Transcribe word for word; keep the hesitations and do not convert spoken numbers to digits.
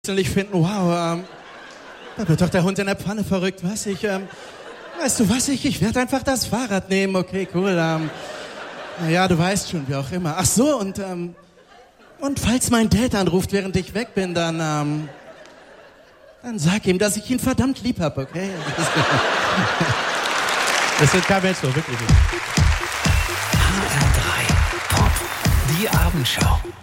nicht finden, wow, ähm, da wird doch der Hund in der Pfanne verrückt, was ich, ähm, weißt du was, ich, ich werde einfach das Fahrrad nehmen, okay, cool, ähm, naja, du weißt schon, wie auch immer. Ach so, und, ähm, und falls mein Dad anruft, während ich weg bin, dann, ähm, dann sag ihm, dass ich ihn verdammt lieb hab, okay? Das wird kein Mensch so, wirklich nicht. H R drei Pop, die Abendschau.